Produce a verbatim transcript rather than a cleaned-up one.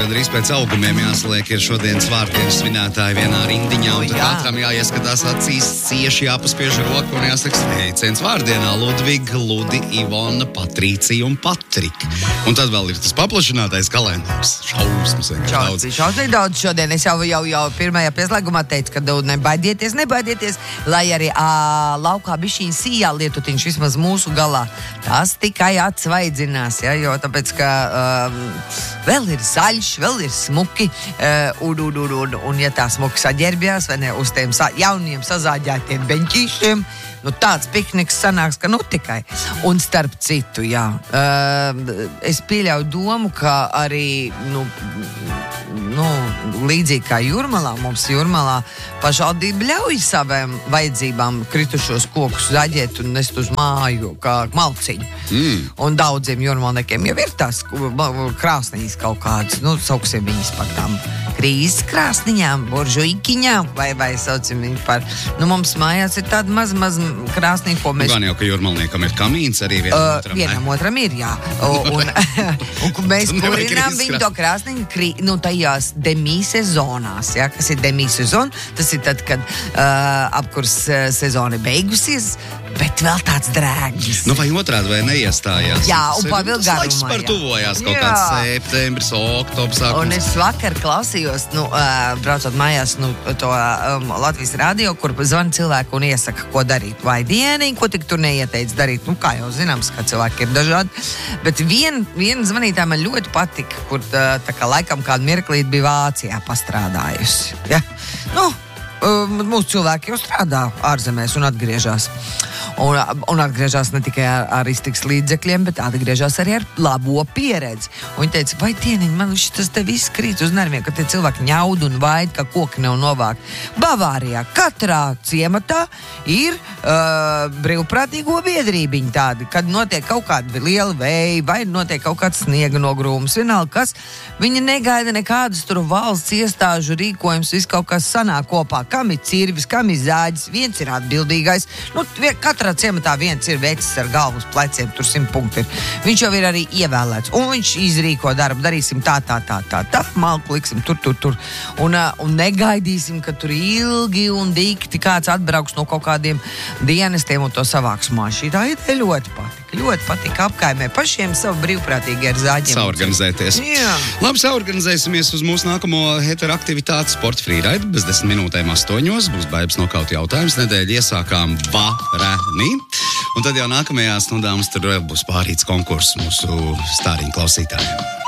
gandrīz pēc augumiem jāsaliek, ir šodienas vārdienas svinētāji vienā rindiņā, un tad Jā. katram jāieskatās acīs, cieši jāpaspiež roku un jāsaka sveiciens vārdienā Ludviga, Ludi, Ivona, Patricija un Patrika. Un tad vēl ir tas paplašinātais kalendārs. Šausmas vienkārši daudz. Šausmīgi, šausmīgi daudz šodien. Es jau, jau, jau pirmajā pieslēgumā teicu, ka nebaidieties, nebaidieties, lai arī ā, laukā bišķiņ sījā lietutiņš vismaz mūsu galā. Tas tikai atsvaidzinās, ja, jo tāpēc, ka um, vēl ir zaļš, vēl ir smuki, uh, un, un, un, un, un ja tā smuki saģērbjās, vai ne, uz tiem sa jauniem sazāģētiem beņķīšiem, nu tāds pikniks sanāks, ka nu tikai. Un starp citu, jā, uh, es pieļauju domu, ka arī, nu, nu, līdzīgi kā Jūrmalā, mums Jūrmalā pašvaldība ļauj saviem vajadzībām kritušos kokus zaģēt un nest uz māju kā malciņu. Mm. Un daudziem jūrmalniekiem jau ir tās krāsnīs kaut kādas, nu, sauksim viņas par tām krīzes krāsniņām, buržuikiņām, vai, vai saucam viņu par, nu, mums mājās ir tāda maz, maz krāsniņa, ko mēs... Gan jau, ka jūrmalniekam ir kamīns arī vienam Uh, otram, vienam otram ir, jā. Un, un, un mēs Tu nevajag kurinām krīzes viņu to krāsniņu, krī, nu, tajās demisezonās, jā. Kas ir demisezona? Tas ir tad, kad uh, apkurs uh, sezona beigusies, bet vēl tāds drēgnis. Nu, vai otrādi, vai neiestājās? Jā, un pa Tas vilgarumā, laiks par jā. tuvojās kaut Jā. kāds septembris, oktobrs, Un sākums. es vakar klausījos, nu, uh, braucot mājās, nu, to um, Latvijas radio, kur zvana cilvēku un iesaka, ko darīt. Vai dieniņu, ko tik tur neieteic darīt. Nu, kā jau zināms, ka cilvēki ir dažādi. Bet vien, viena zvanītāja man ļoti patika, kur tā, tā kā laikam kādu mirklīt bija Vācijā pastrādājusi. Ja? Nu, um, mūsu cilvēki jau strādā ārzemēs un atgriežas. Un, un atgriežas ne tikai ar, ar iztiks līdzekļiem, bet atgriežas arī ar labo pieredzi. Un viņi teica, vai dieniņ, man tas te viss krīt uz nerviem, ka tie cilvēki ņaud un vaid, ka koki nav novākt. Bavārijā katrā ciematā ir uh, brīvprātīgo biedrībiņi tādi, kad notiek kaut kāda liela vēja vai notiek kaut kāds sniega nogrūms. Vienalga, kas viņi negaida nekādas tur valsts iestāžu rīkojums, viss kaut kas sanāk kopā. Kam ir cirvis, kam ir zāģis, viens ir atbildīgais. Nu, katrā ciematā viens ir vecis ar galvu uz pleciem, tur simt punkti ir. Viņš jau ir arī ievēlēts, un viņš izrīko darbu, darīsim tā, tā, tā, tā, tā, malku liksim tur, tur, tur. Un, uh, un negaidīsim, ka tur ilgi un dikti kāds atbrauks no kaut kādiem dienestiem un to savāks māši. Tā ideja ļoti patika, ļoti patika apkaimē pašiem savu brīvprātīgi ar zāģiem. Saorganizēties. Jā. Labi, saorganizēsimies uz mūsu nākamo heteroaktivitāti Sporta frīraidi. Bez desmit minūtēm astoņos būs Baibas nokauta jautājums. Nedēļu iesākām vareni. Un tad jau nākamajā stundām tur būs pārīts konkurss mūsu stāriņu klausītājiem.